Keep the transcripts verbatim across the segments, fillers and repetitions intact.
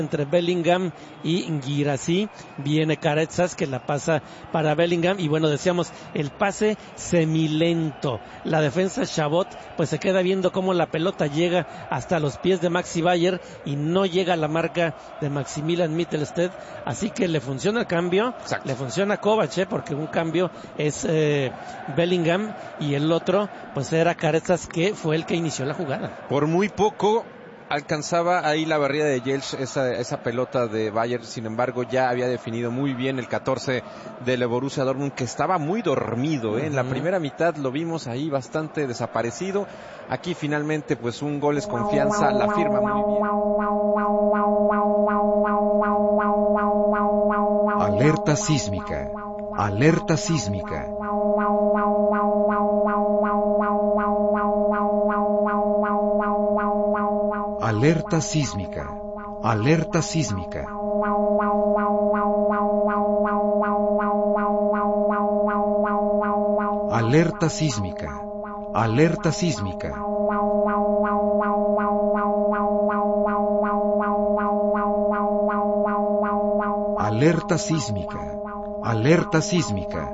entre Bellingham y Guirassy. Viene Carezas que la pasa para Bellingham y bueno, decíamos el pase semilento. La defensa Chabot pues se queda viendo cómo la pelota llega hasta los pies de Maxi Bayer y no llega a la marca de Maximilian Mittelstädt, así que le funciona el cambio. Exacto. Le funciona Kovac, ¿eh? Porque un cambio es eh, Bellingham y el otro pues era Carezas, que fue el que inició la jugada. Por muy poco alcanzaba ahí la barrida de Jelch, esa, esa pelota de Bayer. Sin embargo, ya había definido muy bien el catorce del Borussia Dortmund, que estaba muy dormido, ¿eh? Uh-huh. En la primera mitad lo vimos ahí bastante desaparecido. Aquí finalmente pues un gol es confianza, la firma muy bien. Alerta sísmica, alerta sísmica. Alerta sísmica, alerta sísmica. Alerta sísmica, alerta sísmica. Alerta sísmica, alerta sísmica.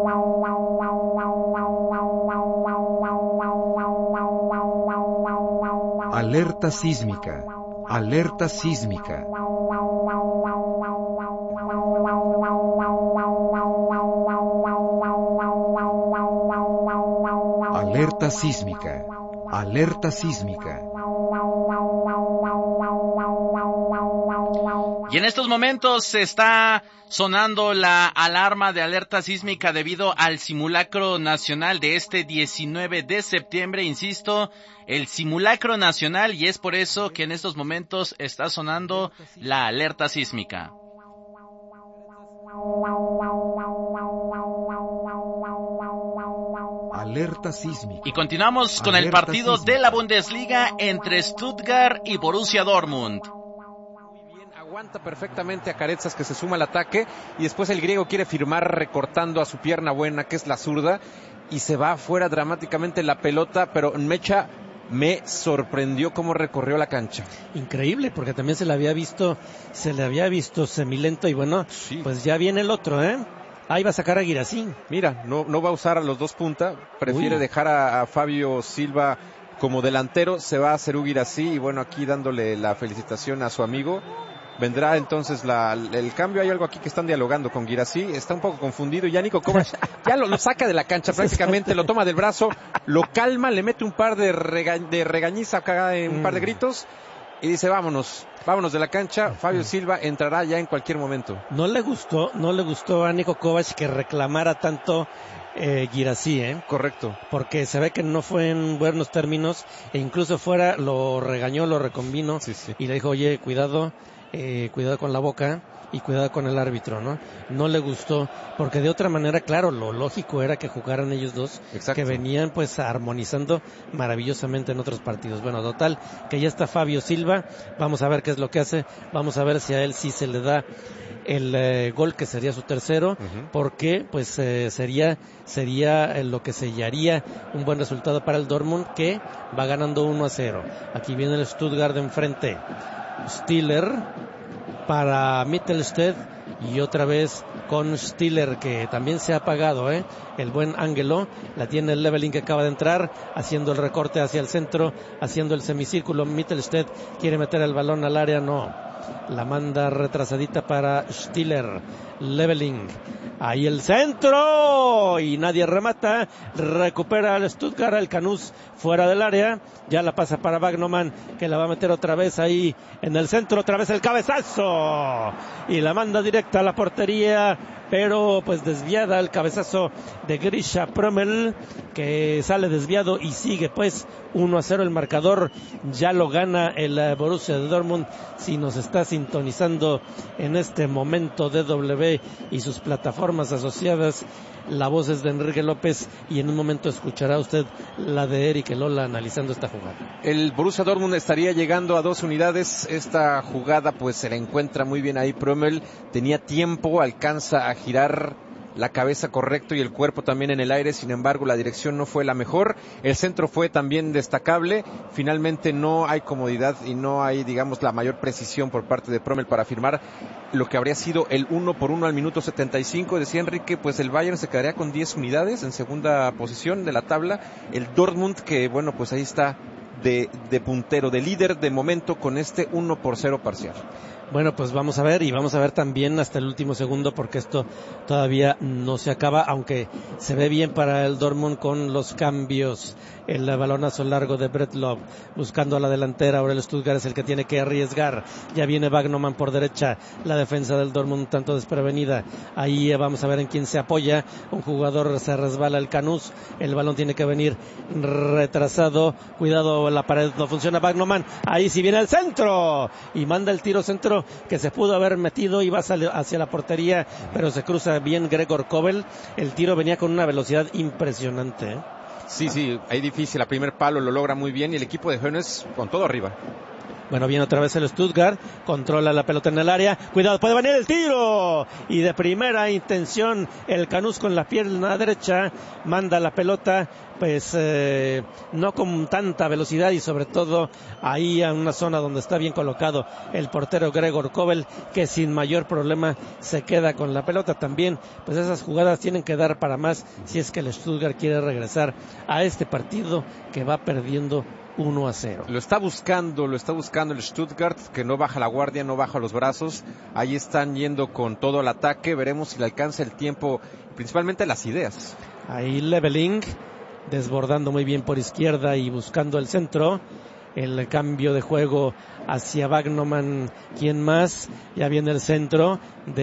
Alerta sísmica, alerta sísmica. Alerta sísmica, alerta sísmica. Y en estos momentos se está sonando la alarma de alerta sísmica debido al simulacro nacional de este diecinueve de septiembre, insisto, el simulacro nacional, y es por eso que en estos momentos está sonando la alerta sísmica. Alerta sísmica. Y continuamos con alerta el partido sísmica de la Bundesliga entre Stuttgart y Borussia Dortmund. Aguanta perfectamente a Carezas, que se suma al ataque, y después el griego quiere firmar recortando a su pierna buena, que es la zurda, y se va afuera dramáticamente la pelota, pero Mecha me sorprendió cómo recorrió la cancha. Increíble, porque también se le había visto, se le había visto semilento, y bueno, sí. Pues ya viene el otro, ¿eh? Ahí va a sacar a Guirassy. Mira, no, no va a usar a los dos puntas, prefiere Uy. dejar a, a Fabio Silva como delantero, se va a Serhou Guirassy, y bueno, aquí dándole la felicitación a su amigo. Vendrá entonces la, el cambio. Hay algo aquí que están dialogando con Guirassy. Está un poco confundido. Ya Niko Kovac ya lo, lo saca de la cancha prácticamente. Lo toma del brazo, lo calma, le mete un par de, rega, de regañiza, un par de gritos. Y dice, vámonos, vámonos de la cancha. Fabio Silva entrará ya en cualquier momento. No le gustó, no le gustó a Niko Kovac que reclamara tanto eh, Guirassy, ¿eh? Correcto. Porque se ve que no fue en buenos términos. E incluso fuera lo regañó, lo reconvino. Sí, sí. Y le dijo, oye, cuidado. Eh, cuidado con la boca y cuidado con el árbitro, ¿no? No le gustó, porque de otra manera, claro, lo lógico era que jugaran ellos dos. Exacto. Que venían pues armonizando maravillosamente en otros partidos. Bueno, total, que ya está Fabio Silva, vamos a ver qué es lo que hace, vamos a ver si a él sí se le da el eh, gol, que sería su tercero, uh-huh. Porque pues eh, sería sería eh, lo que sellaría un buen resultado para el Dortmund, que va ganando uno a cero. Aquí viene el Stuttgart de enfrente. Stiller para Mittelstädt y otra vez con Stiller, que también se ha apagado, ¿eh? El buen Ángelo, la tiene el Leveling, que acaba de entrar, haciendo el recorte hacia el centro, haciendo el semicírculo. Mittelstädt quiere meter el balón al área, no. La manda retrasadita para Stiller. Leveling, ahí el centro y nadie remata. Recupera el Stuttgart, el Canús fuera del área, ya la pasa para Wagnermann, que la va a meter otra vez ahí en el centro, otra vez el cabezazo y la manda directa a la portería, pero pues desviada el cabezazo de Grisha Prömel, que sale desviado y sigue pues uno a cero el marcador. Ya lo gana el Borussia de Dortmund. Si nos está sintonizando en este momento D W y sus plataformas asociadas, la voz es de Enrique López y en un momento escuchará usted la de Eric Elola analizando esta jugada. El Borussia Dortmund estaría llegando a dos unidades. Esta jugada pues se la encuentra muy bien ahí Prömel, tenía tiempo, alcanza a girar la cabeza correcto y el cuerpo también en el aire, sin embargo la dirección no fue la mejor, el centro fue también destacable, finalmente no hay comodidad y no hay, digamos, la mayor precisión por parte de Prömel para firmar lo que habría sido el uno por uno al minuto setenta y cinco. Decía Enrique, pues el Bayern se quedaría con diez unidades en segunda posición de la tabla, el Dortmund, que bueno, pues ahí está de, de puntero, de líder de momento con este uno por cero parcial. Bueno, pues vamos a ver, y vamos a ver también hasta el último segundo, porque esto todavía no se acaba, aunque se ve bien para el Dortmund con los cambios. El balonazo largo de Bretlov, buscando a la delantera, ahora el Stuttgart es el que tiene que arriesgar, ya viene Wagnermann por derecha, la defensa del Dortmund un tanto desprevenida, ahí vamos a ver en quién se apoya, un jugador se resbala, el Canús, el balón tiene que venir retrasado, cuidado, la pared no funciona, Wagnermann, ahí sí viene el centro, y manda el tiro centro que se pudo haber metido y va hacia la portería, pero se cruza bien Gregor Kobel, el tiro venía con una velocidad impresionante, ¿eh? Sí, sí, ahí difícil, a primer palo lo logra muy bien y el equipo de Hoeneß con todo arriba. Bueno, viene otra vez el Stuttgart, controla la pelota en el área, cuidado, puede venir el tiro, y de primera intención el Canús con la pierna derecha manda la pelota, pues eh, no con tanta velocidad y sobre todo ahí en una zona donde está bien colocado el portero Gregor Kobel, que sin mayor problema se queda con la pelota. También pues esas jugadas tienen que dar para más si es que el Stuttgart quiere regresar a este partido que va perdiendo uno a cero. Lo está buscando, lo está buscando el Stuttgart, que no baja la guardia, no baja los brazos. Ahí están yendo con todo el ataque. Veremos si le alcanza el tiempo, principalmente las ideas. Ahí Leveling, desbordando muy bien por izquierda y buscando el centro. El cambio de juego hacia Wagnermann, ¿quién más? Ya viene el centro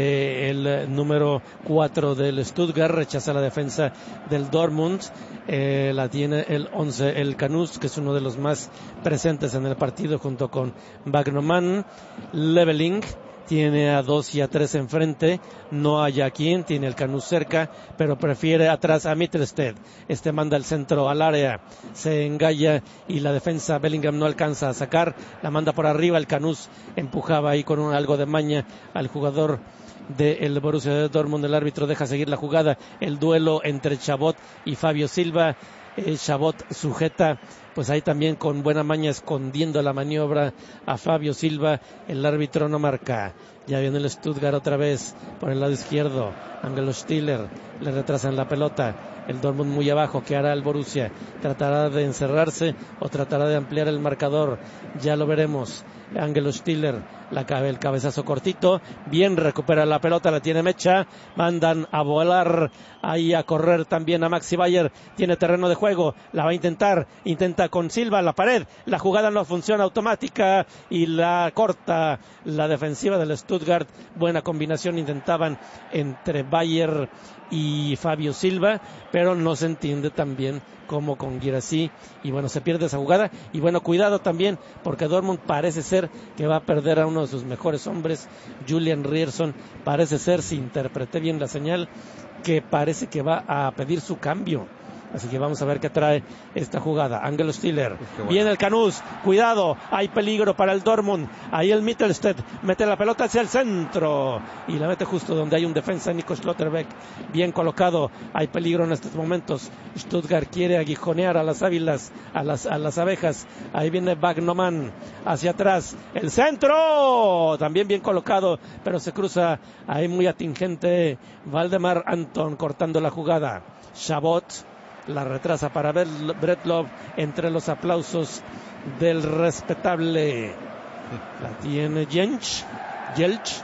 del número cuatro del Stuttgart, rechaza la defensa del Dortmund, eh, la tiene el once, el Canús, que es uno de los más presentes en el partido junto con Wagnermann. Leveling tiene a dos y a tres enfrente, no hay a quien, tiene el Canús cerca, pero prefiere atrás a Mittelstedt. Este manda el centro al área, se engalla y la defensa Bellingham no alcanza a sacar, la manda por arriba, el Canús empujaba ahí con un, algo de maña al jugador del Borussia de Dortmund. El árbitro deja seguir la jugada, el duelo entre Chabot y Fabio Silva. eh, Chabot sujeta pues ahí también con buena maña escondiendo la maniobra a Fabio Silva, el árbitro no marca. Ya viene el Stuttgart otra vez por el lado izquierdo, Angelo Stiller, le retrasan la pelota, el Dortmund muy abajo, ¿qué hará el Borussia? ¿Tratará de encerrarse o tratará de ampliar el marcador? Ya lo veremos. Angelo Stiller, la, el cabezazo cortito, bien recupera la pelota, la tiene Mecha, mandan a volar, ahí a correr también a Maxi Bayer, tiene terreno de juego, la va a intentar, intenta con Silva, la pared, la jugada no funciona, automática, y la corta la defensiva del Stuttgart. Buena combinación intentaban entre Bayer y Fabio Silva, pero no se entiende tan bien como con Guirassy, y bueno, se pierde esa jugada, y bueno, cuidado también, porque Dortmund parece ser que va a perder a uno de sus mejores hombres, Julian Rierson, parece ser, si interpreté bien la señal, que parece que va a pedir su cambio. Así que vamos a ver qué trae esta jugada. Angelo Stiller, bueno. Viene el Canús, cuidado, hay peligro para el Dortmund, ahí el Mittelstedt mete la pelota hacia el centro y la mete justo donde hay un defensa, Nico Schlotterbeck, bien colocado, hay peligro en estos momentos. Stuttgart quiere aguijonear a las águilas, a las, a las abejas, ahí viene Wagnermann hacia atrás, el centro, también bien colocado, pero se cruza ahí muy atingente Valdemar Anton cortando la jugada. Chabot la retrasa para Bretlov entre los aplausos del respetable. La tiene Jench, Jelch.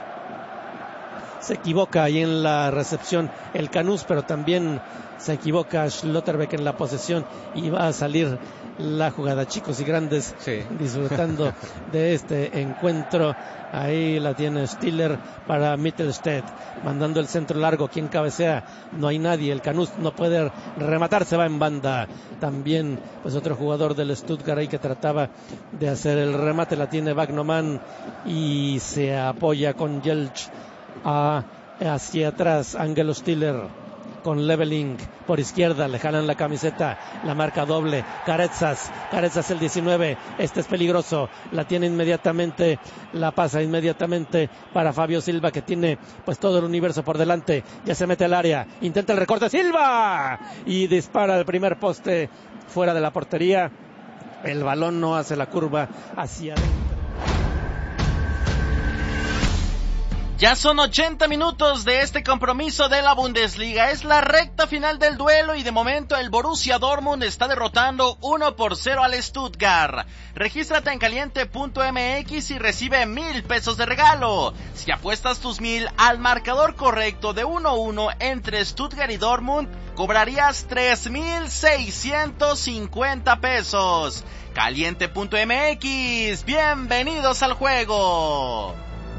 Se equivoca ahí en la recepción el Canús, pero también se equivoca Schlotterbeck en la posesión y va a salir la jugada. Chicos y grandes, sí, disfrutando de este encuentro. Ahí la tiene Stiller para Mittelstedt, mandando el centro largo. ¿Quién cabecea? No hay nadie. El Canús no puede rematar, se va en banda. También pues otro jugador del Stuttgart ahí que trataba de hacer el remate. La tiene Wagnermann y se apoya con Jelch a, hacia atrás. Angelo Stiller con Leveling por izquierda, le jalan la camiseta, la marca doble, Carezas, Carezas el diecinueve, este es peligroso, la tiene inmediatamente, la pasa inmediatamente para Fabio Silva, que tiene pues todo el universo por delante, ya se mete al área, intenta el recorte, Silva, y dispara el primer poste fuera de la portería, el balón no hace la curva hacia adentro. Ya son ochenta minutos de este compromiso de la Bundesliga. Es la recta final del duelo y de momento el Borussia Dortmund está derrotando uno por cero al Stuttgart. Regístrate en caliente punto m x y recibe mil pesos de regalo. Si apuestas tus mil al marcador correcto de uno a uno entre Stuttgart y Dortmund, cobrarías tres mil seiscientos cincuenta pesos. caliente punto m x, bienvenidos al juego.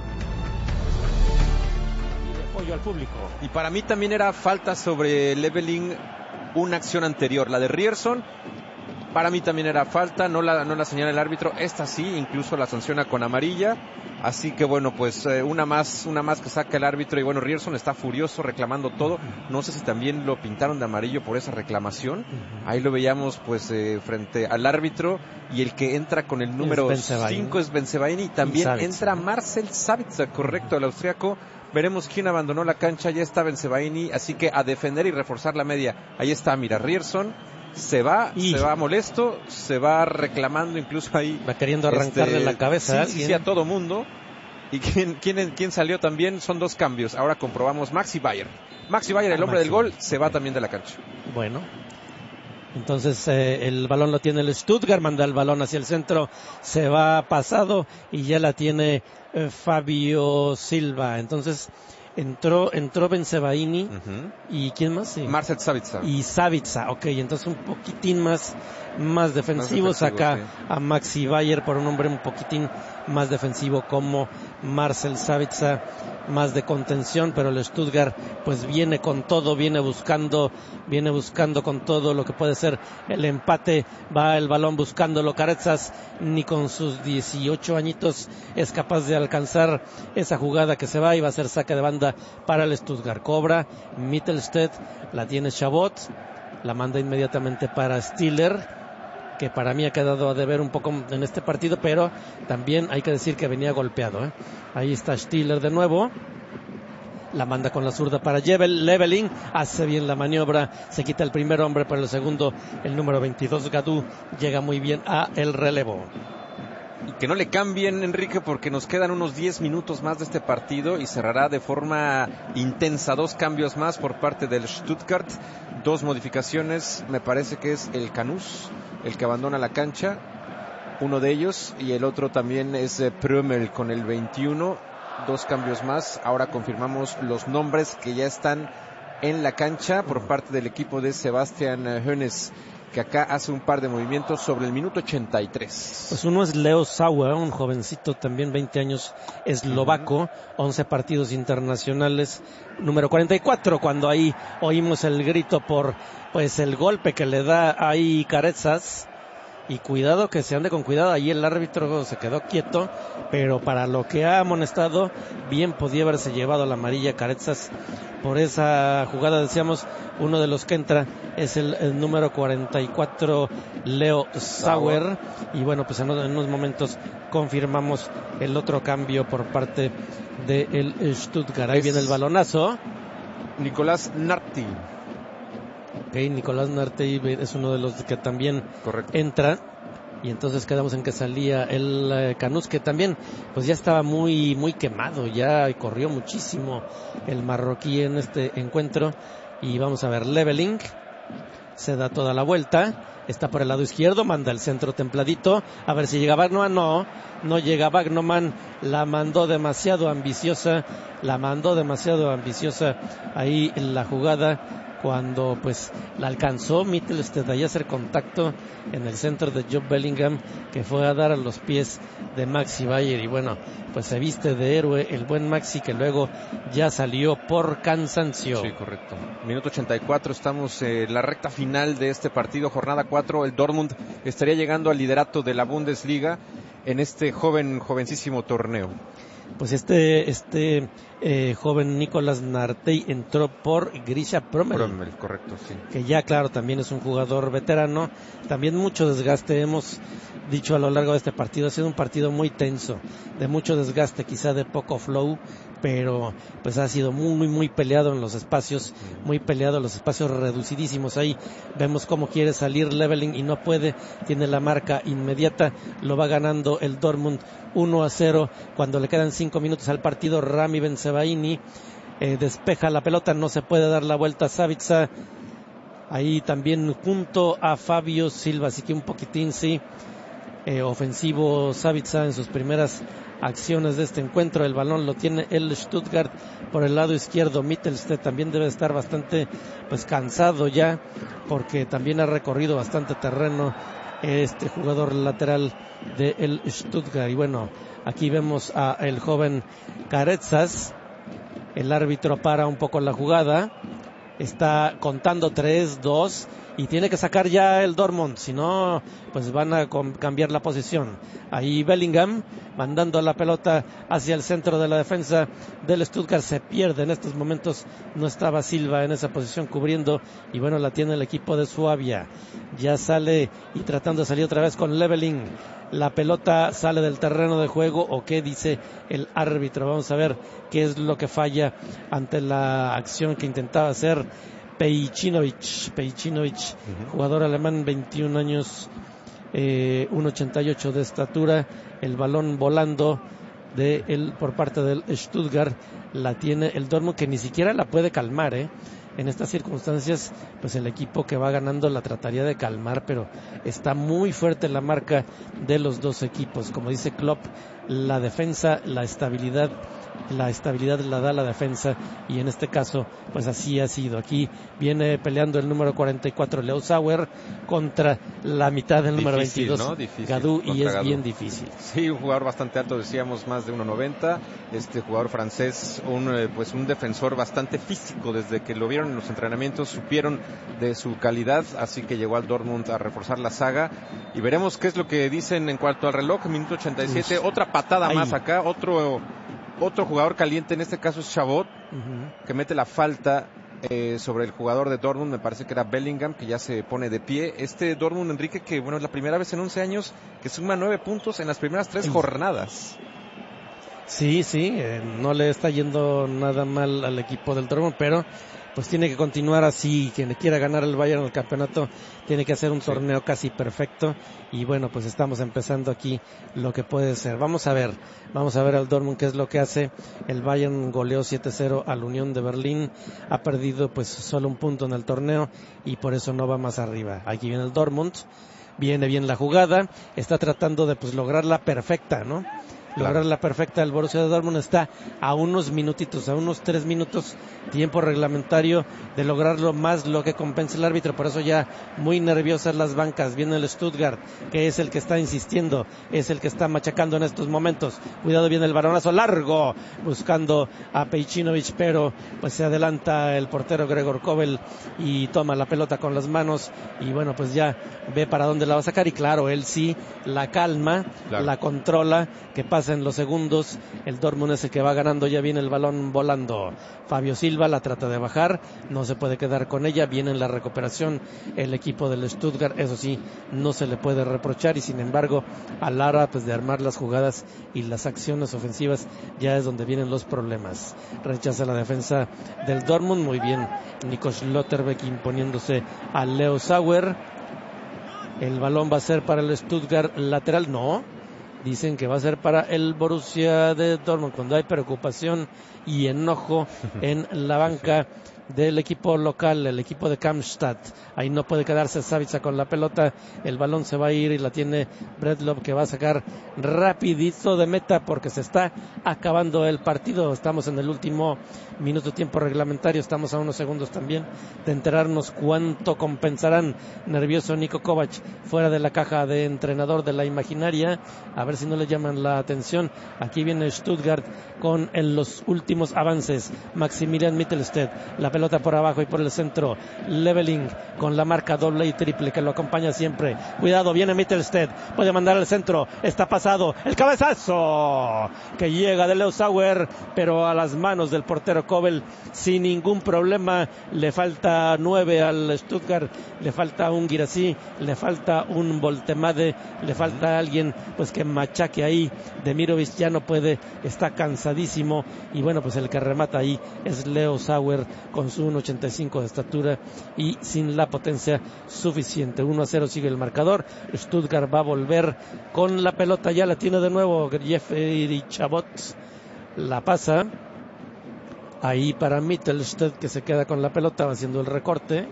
Al público. Y para mí también era falta sobre Leveling una acción anterior, la de Rierson. Para mí también era falta, no la, no la señala el árbitro. Esta sí, incluso la sanciona con amarilla. Así que bueno, pues eh, una más, una más que saca el árbitro. Y bueno, Rierson está furioso reclamando todo. No sé si también lo pintaron de amarillo por esa reclamación. Ahí lo veíamos pues eh, frente al árbitro. Y el que entra con el número cinco es Bensebaini. Y también y entra Marcel Sabitzer, correcto, el austriaco. Veremos quién abandonó la cancha, ya está Bensebaini, así que a defender y reforzar la media. Ahí está, mira, Rierson se va, y... se va molesto, se va reclamando incluso ahí. Va queriendo arrancarle este, la cabeza a sí, sí, sí, a todo mundo. ¿Y quién, quién, quién salió también? Son dos cambios. Ahora comprobamos Maxi Bayer. Maxi Bayer, el hombre Maxi. del gol, se va también de la cancha. Bueno. Entonces eh, el balón lo tiene el Stuttgart, manda el balón hacia el centro, se va pasado y ya la tiene eh, Fabio Silva. Entonces entró entró Bensebaini uh-huh. y ¿quién más? Sí. Marcel Sabitzer. Y Sabitzer, ok, entonces un poquitín más más defensivo, más defensivo saca sí. a Maxi Bayer por un hombre un poquitín más defensivo como Marcel Sabitzer, más de contención, pero el Stuttgart pues viene con todo, viene buscando, viene buscando con todo lo que puede ser el empate, va el balón buscándolo, Carezas ni con sus dieciocho añitos es capaz de alcanzar esa jugada que se va y va a ser saque de banda para el Stuttgart. Cobra Mittelstedt, la tiene Chabot, la manda inmediatamente para Stiller, que para mí ha quedado a deber un poco en este partido, pero también hay que decir que venía golpeado, ¿eh? Ahí está Stiller de nuevo, la manda con la zurda para Jebel, Leveling, hace bien la maniobra, se quita el primer hombre, pero el segundo, el número veintidós, Gadou, llega muy bien a el relevo. Y que no le cambien, Enrique, porque nos quedan unos diez minutos más de este partido y cerrará de forma intensa. Dos cambios más por parte del Stuttgart, dos modificaciones, me parece que es el Canús, el que abandona la cancha, uno de ellos, y el otro también es eh, Prömel con el veintiuno, dos cambios más. Ahora confirmamos los nombres que ya están en la cancha por parte del equipo de Sebastian Hoeneß, que acá hace un par de movimientos sobre el minuto ochenta y tres. Pues uno es Leo Sauer, un jovencito también, veinte años, eslovaco, once partidos internacionales, número cuarenta y cuatro, cuando ahí oímos el grito por pues el golpe que le da ahí Carezas. Y cuidado, que se ande con cuidado, ahí el árbitro se quedó quieto, pero para lo que ha amonestado, bien podía haberse llevado la amarilla Carezas por esa jugada. Decíamos, uno de los que entra es el, el número cuarenta y cuatro, Leo Sauer, y bueno, pues en, en unos momentos confirmamos el otro cambio por parte del de Stuttgart. Ahí es viene el balonazo. Nicolás Narti. Ok, Nicolás Nartey es uno de los que también Correcto. entra, y entonces quedamos en que salía el eh, Canús, que también pues ya estaba muy muy quemado, ya corrió muchísimo el marroquí en este encuentro. Y vamos a ver, Leveling se da toda la vuelta, está por el lado izquierdo, manda el centro templadito, a ver si llega Wagnoman. No, no llega Wagnoman, la mandó demasiado ambiciosa, la mandó demasiado ambiciosa ahí en la jugada, cuando pues la alcanzó Mittelstedt ahí a hacer contacto en el centro de Job Bellingham, que fue a dar a los pies de Maxi Bayer, y bueno, pues se viste de héroe el buen Maxi, que luego ya salió por cansancio. Sí, correcto. Minuto ochenta y cuatro, estamos en la recta final de este partido, jornada cuatro, el Dortmund estaría llegando al liderato de la Bundesliga en este joven, jovencísimo torneo. Pues este, este eh, joven Nicolás Nartey entró por Grisha Promel. Promel, correcto, sí. Que ya, claro, también es un jugador veterano. También mucho desgaste, hemos dicho a lo largo de este partido. Ha sido un partido muy tenso, de mucho desgaste, quizá de poco flow, pero pues ha sido muy, muy, muy peleado en los espacios, muy peleado en los espacios reducidísimos. Ahí vemos cómo quiere salir Leveling y no puede, tiene la marca inmediata, lo va ganando el Dortmund uno a cero cuando le quedan cinco minutos al partido. Rami Bensebaini eh, despeja la pelota, no se puede dar la vuelta a Savitza, ahí también junto a Fabio Silva, así que un poquitín sí eh, ofensivo Savitza en sus primeras acciones de este encuentro. El balón lo tiene el Stuttgart por el lado izquierdo. Mittelstedt también debe estar bastante pues cansado ya, porque también ha recorrido bastante terreno este jugador lateral del Stuttgart. Y bueno, aquí vemos a el joven Carezas. El árbitro para un poco la jugada, está contando tres, dos y tiene que sacar ya el Dortmund, si no pues van a cambiar la posición. Ahí Bellingham mandando la pelota hacia el centro de la defensa del Stuttgart, se pierde en estos momentos, no estaba Silva en esa posición cubriendo y bueno, la tiene el equipo de Suabia. Ya sale y tratando de salir otra vez con Leveling, la pelota sale del terreno de juego, o qué dice el árbitro. Vamos a ver qué es lo que falla ante la acción que intentaba hacer Pejčinović. Pejčinović, uh-huh. Jugador alemán, veintiún años, eh, uno ochenta y ocho de estatura. El balón volando de él por parte del Stuttgart, la tiene el Dortmund, que ni siquiera la puede calmar, ¿eh? En estas circunstancias, pues el equipo que va ganando la trataría de calmar, pero está muy fuerte la marca de los dos equipos. Como dice Klopp, la defensa, la estabilidad, la estabilidad la da la defensa, y en este caso, pues así ha sido. Aquí viene peleando el número cuarenta y cuatro, Leo Sauer, contra la mitad del número difícil, veintidós, ¿no? Difícil, Gadou, y es Gadou. bien difícil. Sí, un jugador bastante alto, decíamos más de uno noventa. Este jugador francés, un eh, pues un defensor bastante físico. Desde que lo vieron en los entrenamientos supieron de su calidad, así que llegó al Dortmund a reforzar la saga, y veremos qué es lo que dicen en cuanto al reloj. Minuto ochenta y siete, Uf. Otra patada Ay. más acá, otro otro jugador caliente, en este caso es Chabot, uh-huh. que mete la falta eh, sobre el jugador de Dortmund, me parece que era Bellingham, que ya se pone de pie. Este Dortmund, Enrique, que bueno, es la primera vez en once años que suma nueve puntos en las primeras tres jornadas. Sí, sí, eh, no le está yendo nada mal al equipo del Dortmund, pero pues tiene que continuar así. Quien quiera ganar el Bayern el campeonato tiene que hacer un sí. torneo casi perfecto, y bueno, pues estamos empezando aquí lo que puede ser. Vamos a ver, vamos a ver al Dortmund qué es lo que hace. El Bayern goleó siete cero al Unión de Berlín, ha perdido pues solo un punto en el torneo y por eso no va más arriba. Aquí viene el Dortmund, viene bien la jugada, está tratando de pues lograr la perfecta, ¿no? Lograr claro. la perfecta. El Borussia de Dortmund está a unos minutitos, a unos tres minutos tiempo reglamentario de lograrlo, más lo que compensa el árbitro. Por eso ya muy nerviosas las bancas. Viene el Stuttgart, que es el que está insistiendo, es el que está machacando en estos momentos. Cuidado, viene el balonazo largo buscando a Pejčinović, pero pues se adelanta el portero Gregor Kobel y toma la pelota con las manos, y bueno, pues ya ve para dónde la va a sacar, y claro, él sí la calma, claro. la controla, que pasa en los segundos. El Dortmund es el que va ganando. Ya viene el balón volando. Fabio Silva la trata de bajar, no se puede quedar con ella. Viene en la recuperación el equipo del Stuttgart, eso sí, no se le puede reprochar, y sin embargo a Lara pues de armar las jugadas y las acciones ofensivas ya es donde vienen los problemas. Rechaza la defensa del Dortmund, muy bien Nico Schlotterbeck imponiéndose a Leo Sauer. El balón va a ser para el Stuttgart lateral, no, dicen que va a ser para el Borussia de Dortmund, cuando hay preocupación y enojo en la banca del equipo local, el equipo de Kamstadt. Ahí no puede quedarse Savitza con la pelota, el balón se va a ir y la tiene Bredlow, que va a sacar rapidito de meta porque se está acabando el partido. Estamos en el último minuto tiempo reglamentario, estamos a unos segundos también de enterarnos cuánto compensarán. Nervioso Niko Kovac fuera de la caja de entrenador de la imaginaria, a ver ver si no le llaman la atención. Aquí viene Stuttgart con en los últimos avances. Maximilian Mittelstedt, la pelota por abajo y por el centro. Leveling con la marca doble y triple que lo acompaña siempre. Cuidado, viene Mittelstedt, puede mandar al centro, está pasado, el cabezazo que llega de Leo Sauer, pero a las manos del portero Kobel sin ningún problema. Le falta nueve al Stuttgart, le falta un Guirassy, le falta un Voltemade, le falta alguien pues que machaque ahí. Demirovic ya no puede, está cansadísimo, y bueno, pues el que remata ahí es Leo Sauer con su uno ochenta y cinco de estatura y sin la potencia suficiente. uno a cero sigue el marcador. Stuttgart va a volver con la pelota, ya la tiene de nuevo Jeffrey Chabot, la pasa ahí para Mittelstedt, que se queda con la pelota, va haciendo el recorte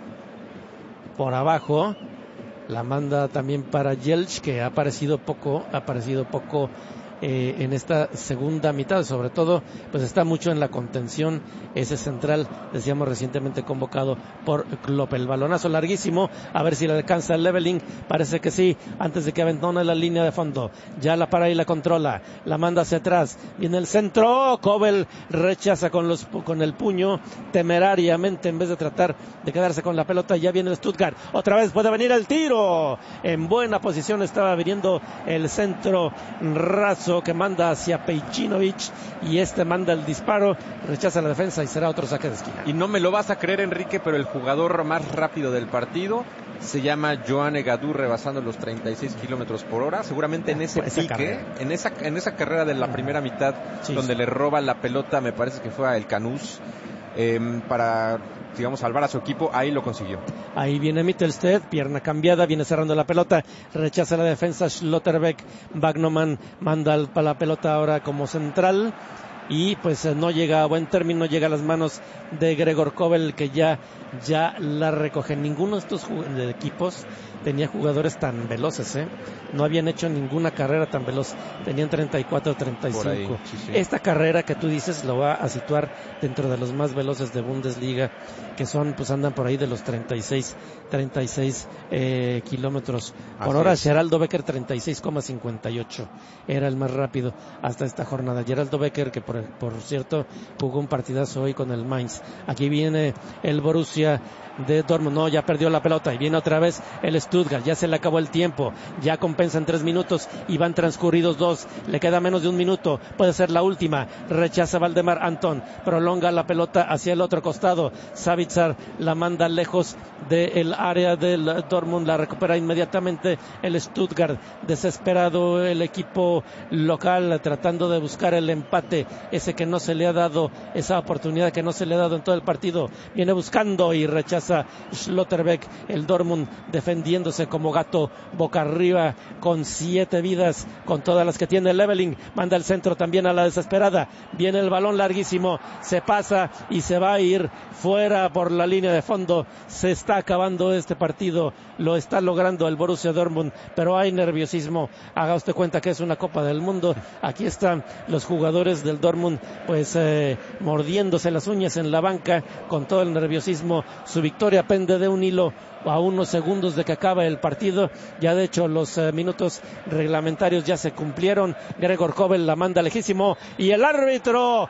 por abajo, la manda también para Jelch, que ha aparecido poco, ha aparecido poco eh, en esta segunda mitad, sobre todo pues está mucho en la contención, ese central, decíamos recientemente convocado por Klopp. El balonazo larguísimo, a ver si le alcanza el Leveling, parece que sí, antes de que abandone la línea de fondo, ya la para y la controla, la manda hacia atrás, viene el centro, Kobel rechaza con los con el puño, temerariamente, en vez de tratar de quedarse con la pelota. Ya viene el Stuttgart, otra vez puede venir el tiro, en buena posición estaba viniendo el centro raso que manda hacia Pejcinovic, y este manda el disparo, rechaza la defensa y será otro saque de esquina. Y no me lo vas a creer, Enrique, pero el jugador más rápido del partido se llama Joan Egadú, rebasando los treinta y seis kilómetros por hora, seguramente en ese pues esa pique, carrera. en esa en esa carrera de la primera mitad, sí, donde sí. le roba la pelota, me parece que fue a El Canús, eh, para, digamos, salvar a su equipo, ahí lo consiguió. Ahí viene Mittelstedt, pierna cambiada, viene cerrando la pelota, rechaza la defensa Schlotterbeck, Wagnermann manda la pelota ahora como central, y pues no llega a buen término, llega a las manos de Gregor Kobel, que ya, ya la recoge. Ninguno de estos de equipos tenía jugadores tan veloces, ¿eh? No habían hecho ninguna carrera tan veloz, tenían treinta y cuatro, treinta y cinco. Sí, sí. Esta carrera que tú dices lo va a situar dentro de los más veloces de Bundesliga, que son, pues andan por ahí de los treinta y seis, treinta y seis eh, kilómetros por hora. Geraldo Becker treinta y seis coma cincuenta y ocho, era el más rápido hasta esta jornada. Geraldo Becker, que por, por cierto jugó un partidazo hoy con el Mainz. Aquí viene el Borussia de Dortmund, no, ya perdió la pelota, y viene otra vez el Stuttgart, ya se le acabó el tiempo, ya compensan tres minutos y van transcurridos dos, le queda menos de un minuto, puede ser la última, rechaza Valdemar Anton, prolonga la pelota hacia el otro costado, Savitzer la manda lejos del área del Dortmund, la recupera inmediatamente el Stuttgart, desesperado el equipo local, tratando de buscar el empate, ese que no se le ha dado, esa oportunidad que no se le ha dado en todo el partido, viene buscando y rechaza Schlotterbeck, el Dortmund defendiéndose como gato boca arriba con siete vidas, con todas las que tiene Leveling, manda el centro también a la desesperada, viene el balón larguísimo, se pasa y se va a ir fuera por la línea de fondo. Se está acabando este partido, lo está logrando el Borussia Dortmund, pero hay nerviosismo, haga usted cuenta que es una Copa del Mundo, aquí están los jugadores del Dortmund pues eh, mordiéndose las uñas en la banca con todo el nerviosismo. Su victoria pende de un hilo a unos segundos de que acabe el partido. Ya de hecho los eh, minutos reglamentarios ya se cumplieron. Gregor Kobel la manda lejísimo y el árbitro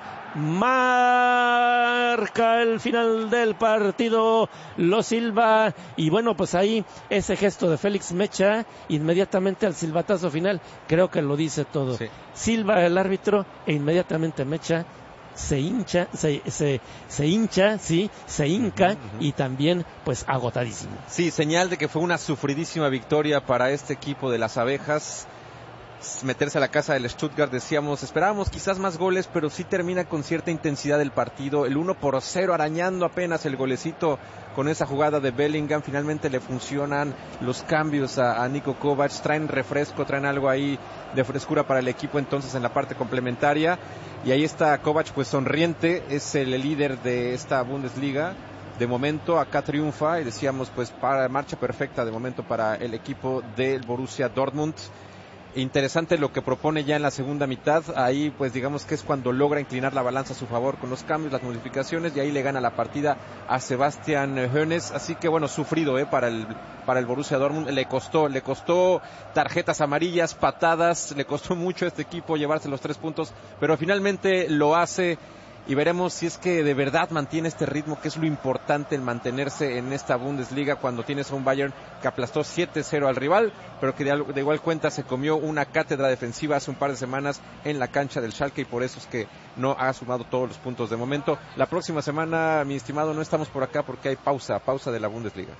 marca el final del partido, lo silba, y bueno, pues ahí ese gesto de Félix Mecha inmediatamente al silbatazo final creo que lo dice todo. Sí. Silba el árbitro e inmediatamente Mecha se hincha, se, se, se hincha, sí, se hinca, uh-huh, uh-huh. y también pues agotadísimo. Sí, señal de que fue una sufridísima victoria para este equipo de las abejas. Meterse a la casa del Stuttgart, decíamos, esperábamos quizás más goles, pero sí termina con cierta intensidad el partido, el uno por cero, arañando apenas el golecito con esa jugada de Bellingham. Finalmente le funcionan los cambios a, a Niko Kovac, traen refresco, traen algo ahí de frescura para el equipo entonces en la parte complementaria, y ahí está Kovac pues sonriente, es el líder de esta Bundesliga. De momento acá triunfa, y decíamos pues para marcha perfecta de momento para el equipo del Borussia Dortmund. Interesante lo que propone ya en la segunda mitad, ahí pues digamos que es cuando logra inclinar la balanza a su favor con los cambios, las modificaciones, y ahí le gana la partida a Sebastian Hoeneß, así que bueno, sufrido eh, para el para el Borussia Dortmund, le costó, le costó tarjetas amarillas, patadas, le costó mucho a este equipo llevarse los tres puntos, pero finalmente lo hace. Y veremos si es que de verdad mantiene este ritmo, que es lo importante, el mantenerse en esta Bundesliga cuando tienes a un Bayern que aplastó siete cero al rival, pero que de, de igual cuenta se comió una cátedra defensiva hace un par de semanas en la cancha del Schalke, y por eso es que no ha sumado todos los puntos de momento. La próxima semana, mi estimado, no estamos por acá porque hay pausa, pausa de la Bundesliga.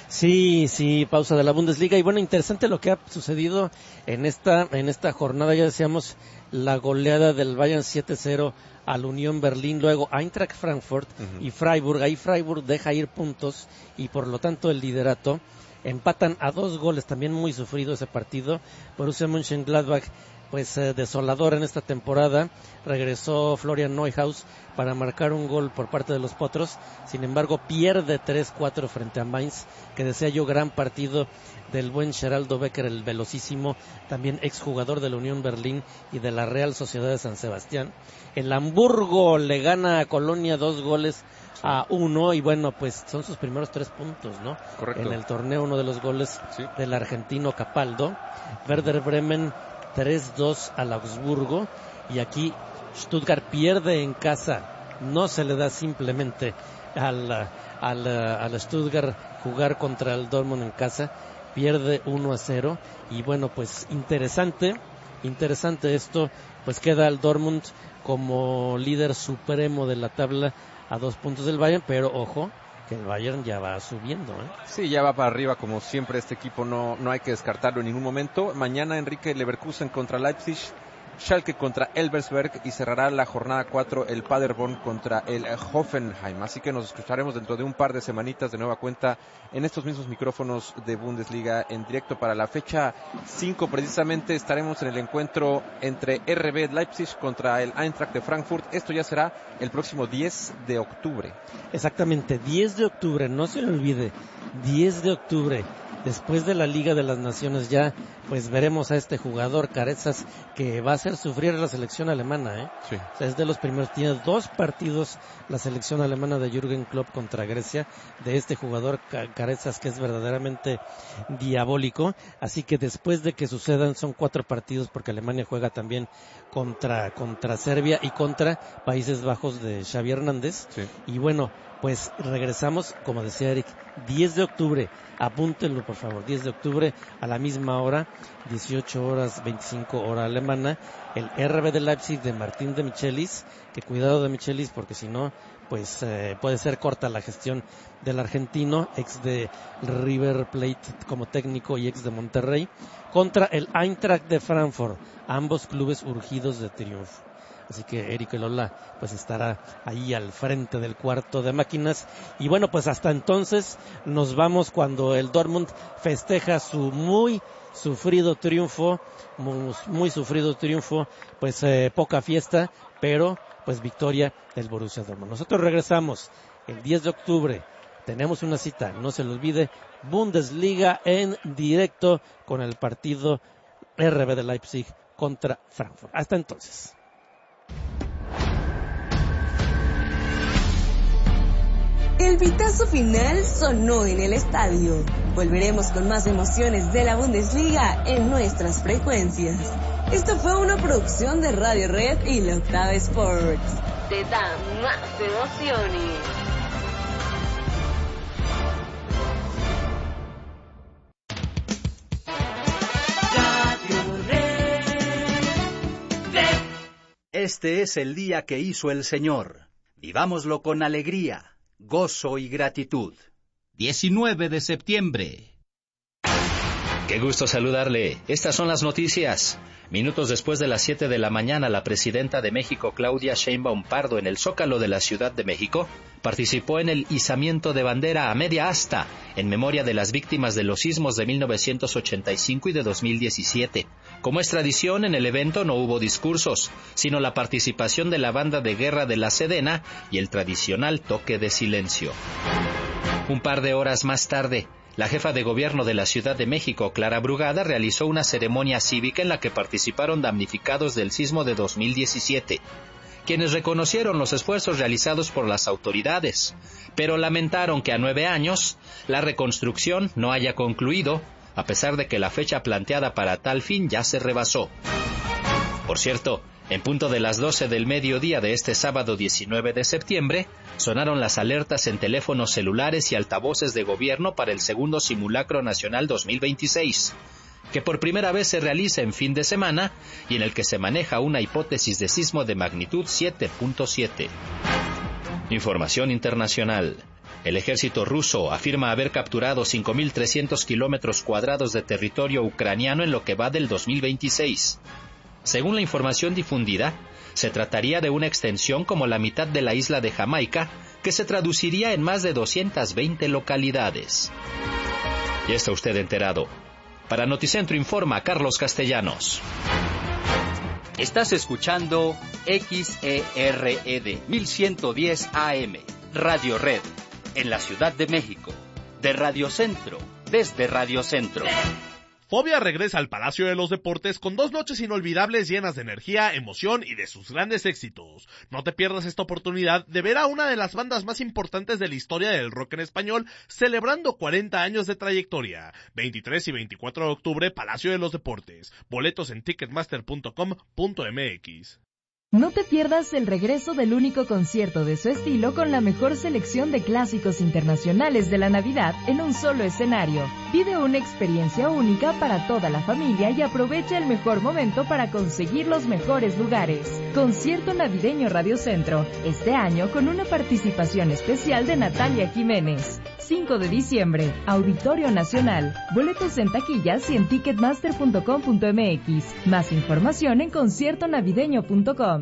Sí, sí, pausa de la Bundesliga. Y bueno, interesante lo que ha sucedido en esta en esta jornada. Ya decíamos, la goleada del Bayern siete cero al Unión Berlín, luego Eintracht Frankfurt uh-huh. y Freiburg. Ahí Freiburg deja ir puntos y por lo tanto el liderato. Empatan a dos goles, también muy sufrido ese partido. Borussia Mönchengladbach, pues eh, desolador en esta temporada. Regresó Florian Neuhaus para marcar un gol por parte de los potros. Sin embargo, pierde tres cuatro frente a Mainz, que decía yo, gran partido del buen Geraldo Becker, el velocísimo, también exjugador de la Unión Berlín y de la Real Sociedad de San Sebastián. El Hamburgo le gana a Colonia dos goles a uno, y bueno, pues son sus primeros tres puntos, ¿no? Correcto. En el torneo, uno de los goles sí. del argentino Capaldo. Werder Bremen tres dos al Augsburgo, y aquí Stuttgart pierde en casa. No se le da simplemente al, al, al Stuttgart jugar contra el Dortmund en casa, pierde uno a cero, y bueno, pues interesante, interesante esto, pues queda el Dortmund como líder supremo de la tabla a dos puntos del Bayern, pero ojo, que el Bayern ya va subiendo, ¿eh? Sí, ya va para arriba como siempre este equipo, no no hay que descartarlo en ningún momento. Mañana Enrique, Leverkusen contra Leipzig, Schalke contra Elversberg, y cerrará la jornada cuatro el Paderborn contra el Hoffenheim. Así que nos escucharemos dentro de un par de semanitas de nueva cuenta en estos mismos micrófonos de Bundesliga en directo. Para la fecha cinco precisamente estaremos en el encuentro entre R B Leipzig contra el Eintracht de Frankfurt. Esto ya será el próximo diez de octubre. Exactamente, diez de octubre, no se le olvide, diez de octubre. Después de la Liga de las Naciones ya, pues veremos a este jugador Carezas, que va a hacer sufrir a la selección alemana, ¿eh? Sí. O sea, es de los primeros, tiene dos partidos la selección alemana de Jürgen Klopp contra Grecia, de este jugador Carezas, que es verdaderamente diabólico. Así que después de que sucedan, son cuatro partidos, porque Alemania juega también contra, contra Serbia y contra Países Bajos de Xavi Hernández. Sí. Y bueno, pues regresamos, como decía Eric, diez de octubre, apúntenlo por favor, diez de octubre a la misma hora, dieciocho horas veinticinco hora alemana, el R B de Leipzig de Martín de Michelis, que cuidado de Michelis porque si no, pues eh, puede ser corta la gestión del argentino, ex de River Plate como técnico y ex de Monterrey, contra el Eintracht de Frankfurt, ambos clubes urgidos de triunfo. Así que Eric Elola pues estará ahí al frente del cuarto de máquinas. Y bueno, pues hasta entonces nos vamos cuando el Dortmund festeja su muy sufrido triunfo, muy, muy sufrido triunfo, pues eh, poca fiesta, pero pues victoria del Borussia Dortmund. Nosotros regresamos el diez de octubre, tenemos una cita, no se lo olvide, Bundesliga en directo con el partido R B de Leipzig contra Frankfurt. Hasta entonces. El pitazo final sonó en el estadio. Volveremos con más emociones de la Bundesliga en nuestras frecuencias. Esto fue una producción de Radio Red y la Octava Sports. Te da más emociones. Este es el día que hizo el Señor. Vivámoslo con alegría, gozo y gratitud. diecinueve de septiembre. Qué gusto saludarle. Estas son las noticias. Minutos después de las siete de la mañana, la presidenta de México, Claudia Sheinbaum Pardo, en el Zócalo de la Ciudad de México, participó en el izamiento de bandera a media asta, en memoria de las víctimas de los sismos de mil novecientos ochenta y cinco y de dos mil diecisiete. Como es tradición, en el evento no hubo discursos, sino la participación de la banda de guerra de la Sedena y el tradicional toque de silencio. Un par de horas más tarde, La jefa de gobierno de la Ciudad de México, Clara Brugada, realizó una ceremonia cívica en la que participaron damnificados del sismo de dos mil diecisiete, quienes reconocieron los esfuerzos realizados por las autoridades, pero lamentaron que a nueve años la reconstrucción no haya concluido, a pesar de que la fecha planteada para tal fin ya se rebasó. Por cierto, en punto de las doce del mediodía de este sábado diecinueve de septiembre, sonaron las alertas en teléfonos celulares y altavoces de gobierno para el segundo Simulacro Nacional dos mil veintiséis, que por primera vez se realiza en fin de semana y en el que se maneja una hipótesis de sismo de magnitud siete punto siete. Información internacional. El ejército ruso afirma haber capturado cinco mil trescientos kilómetros cuadrados de territorio ucraniano en lo que va del dos mil veintiséis. Según la información difundida, se trataría de una extensión como la mitad de la isla de Jamaica, que se traduciría en más de doscientas veinte localidades. Ya está usted enterado. Para Noticentro informa Carlos Castellanos. Estás escuchando X E R E D mil ciento diez A M, Radio Red, en la Ciudad de México, de Radio Centro, desde Radio Centro. Fobia regresa al Palacio de los Deportes con dos noches inolvidables llenas de energía, emoción y de sus grandes éxitos. No te pierdas esta oportunidad de ver a una de las bandas más importantes de la historia del rock en español celebrando cuarenta años de trayectoria. veintitrés y veinticuatro de octubre, Palacio de los Deportes. Boletos en ticketmaster punto com punto m x. No te pierdas el regreso del único concierto de su estilo con la mejor selección de clásicos internacionales de la Navidad en un solo escenario. Vive una experiencia única para toda la familia y aprovecha el mejor momento para conseguir los mejores lugares. Concierto navideño Radio Centro, este año con una participación especial de Natalia Jiménez. cinco de diciembre, Auditorio Nacional. Boletos en taquillas y en ticketmaster punto com punto m x. Más información en concierto navideño punto com.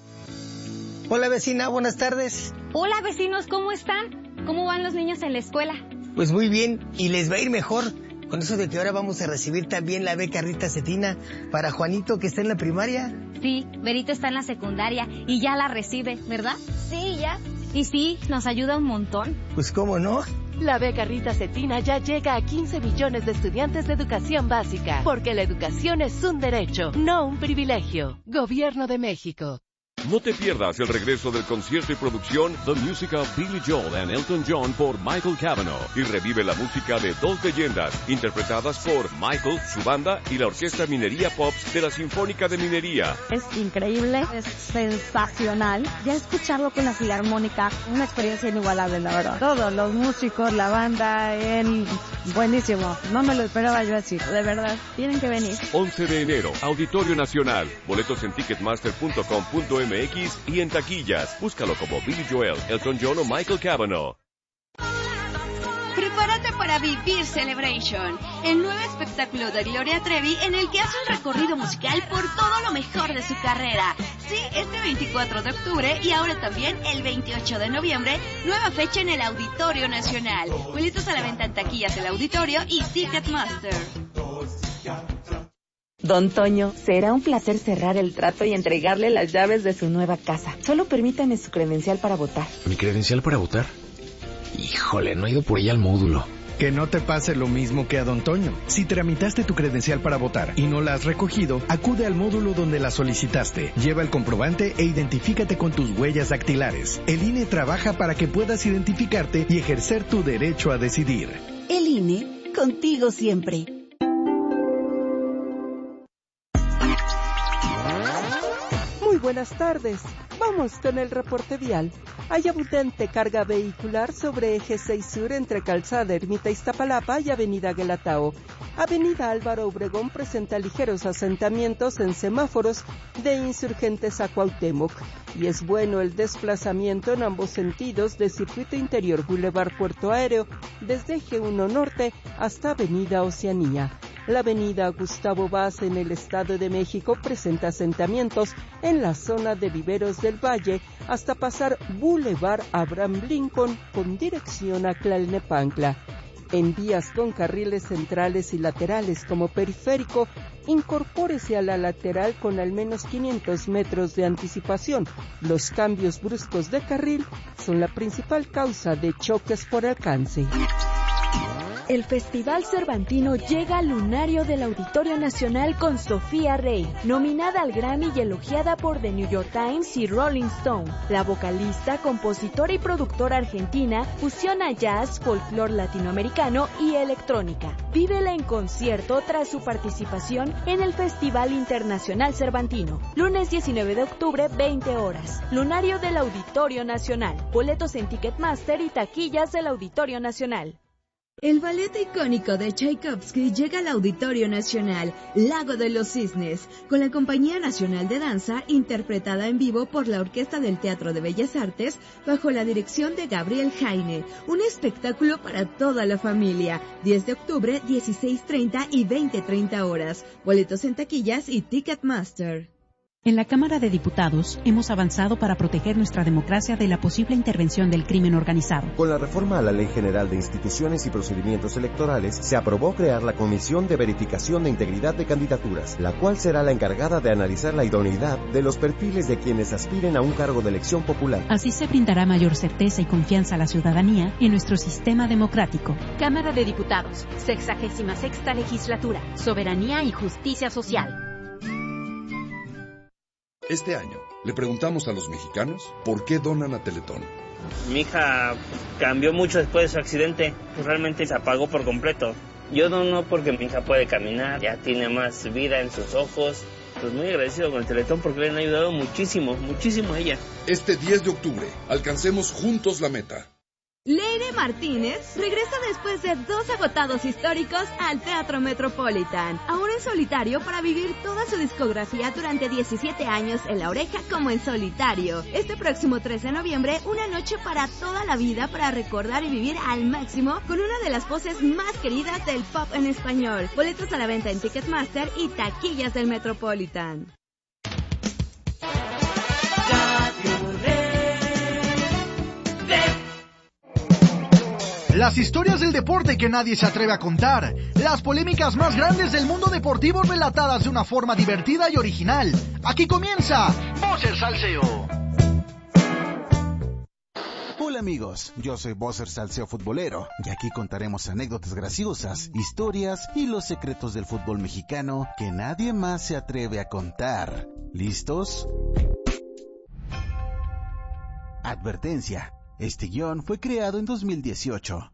Hola vecina, buenas tardes. Hola vecinos, ¿cómo están? ¿Cómo van los niños en la escuela? Pues muy bien, y les va a ir mejor con eso de que ahora vamos a recibir también la beca Rita Cetina para Juanito que está en la primaria. Sí, Berito está en la secundaria y ya la recibe, ¿verdad? Sí, ya. Y sí, nos ayuda un montón. Pues cómo no. La beca Rita Cetina ya llega a quince millones de estudiantes de educación básica, porque la educación es un derecho, no un privilegio. Gobierno de México. No te pierdas el regreso del concierto y producción The Music of Billy Joel and Elton John por Michael Cavanaugh y revive la música de dos leyendas interpretadas por Michael, su banda y la Orquesta Minería Pops de la Sinfónica de Minería. Es increíble, es sensacional. Ya escucharlo con la Filarmónica, una experiencia inigualable, la verdad. Todos los músicos, la banda, él, buenísimo. No me lo esperaba yo así, de verdad. Tienen que venir. once de enero, Auditorio Nacional. Boletos en ticketmaster punto com punto m x y en taquillas. Búscalo como Billy Joel, Elton John o Michael Cavanaugh. Prepárate para vivir Celebration, el nuevo espectáculo de Gloria Trevi en el que hace un recorrido musical por todo lo mejor de su carrera. Sí, este veinticuatro de octubre y ahora también el veintiocho de noviembre, nueva fecha en el Auditorio Nacional. Boletos a la venta en taquillas del Auditorio y Ticketmaster. Don Toño, será un placer cerrar el trato y entregarle las llaves de su nueva casa. Solo permítame su credencial para votar. ¿Mi credencial para votar? Híjole, no he ido por ella al módulo. Que no te pase lo mismo que a Don Toño. Si tramitaste tu credencial para votar y no la has recogido, acude al módulo donde la solicitaste. Lleva el comprobante e identifícate con tus huellas dactilares. El I N E trabaja para que puedas identificarte y ejercer tu derecho a decidir. El I N E, contigo siempre. Muy buenas tardes. Vamos con el reporte vial. Hay abundante carga vehicular sobre eje seis Sur entre Calzada Ermita Iztapalapa y Avenida Guelatao. Avenida Álvaro Obregón presenta ligeros asentamientos en semáforos de Insurgentes a Cuauhtémoc. Y es bueno el desplazamiento en ambos sentidos de Circuito Interior Boulevard Puerto Aéreo desde eje uno Norte hasta Avenida Oceanía. La avenida Gustavo Vaz en el Estado de México presenta asentamientos en la zona de Viveros del Valle hasta pasar Boulevard Abraham Lincoln con dirección a Tlalnepantla. En vías con carriles centrales y laterales como periférico, incorpórese a la lateral con al menos quinientos metros de anticipación. Los cambios bruscos de carril son la principal causa de choques por alcance. El Festival Cervantino llega al lunario del Auditorio Nacional con Sofía Rey, nominada al Grammy y elogiada por The New York Times y Rolling Stone. La vocalista, compositora y productora argentina fusiona jazz, folclore latinoamericano y electrónica. Vívela en concierto tras su participación en el Festival Internacional Cervantino. Lunes diecinueve de octubre, veinte horas. Lunario del Auditorio Nacional. Boletos en Ticketmaster y taquillas del Auditorio Nacional. El ballet icónico de Tchaikovsky llega al Auditorio Nacional, Lago de los Cisnes, con la Compañía Nacional de Danza, interpretada en vivo por la Orquesta del Teatro de Bellas Artes, bajo la dirección de Gabriel Heine. Un espectáculo para toda la familia. diez de octubre, dieciséis treinta y veinte treinta horas. Boletos en taquillas y Ticketmaster. En la Cámara de Diputados hemos avanzado para proteger nuestra democracia de la posible intervención del crimen organizado. Con la reforma a la Ley General de Instituciones y Procedimientos Electorales, se aprobó crear la Comisión de Verificación de Integridad de Candidaturas, la cual será la encargada de analizar la idoneidad de los perfiles de quienes aspiren a un cargo de elección popular. Así se brindará mayor certeza y confianza a la ciudadanía en nuestro sistema democrático. Cámara de Diputados, sexagésima sexta legislatura, soberanía y justicia social. Este año, le preguntamos a los mexicanos por qué donan a Teletón. Mi hija cambió mucho después de su accidente, pues realmente se apagó por completo. Yo dono porque mi hija puede caminar, ya tiene más vida en sus ojos. Pues muy agradecido con el Teletón porque le han ayudado muchísimo, muchísimo a ella. Este diez de octubre, alcancemos juntos la meta. Leire Martínez regresa después de dos agotados históricos al Teatro Metropolitan, ahora en solitario para vivir toda su discografía durante diecisiete años en La Oreja como en solitario. Este próximo tres de noviembre, una noche para toda la vida para recordar y vivir al máximo con una de las voces más queridas del pop en español. Boletos a la venta en Ticketmaster y taquillas del Metropolitan. Las historias del deporte que nadie se atreve a contar. Las polémicas más grandes del mundo deportivo relatadas de una forma divertida y original. Aquí comienza Bosser Salseo. Hola amigos, yo soy Bosser Salseo Futbolero y aquí contaremos anécdotas graciosas, historias y los secretos del fútbol mexicano que nadie más se atreve a contar. ¿Listos? Advertencia. Este guión fue creado en dos mil dieciocho.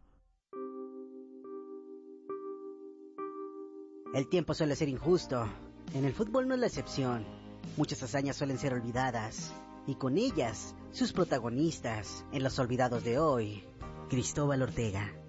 El tiempo suele ser injusto. En el fútbol no es la excepción. Muchas hazañas suelen ser olvidadas. Y con ellas, sus protagonistas. En Los Olvidados de hoy, Cristóbal Ortega.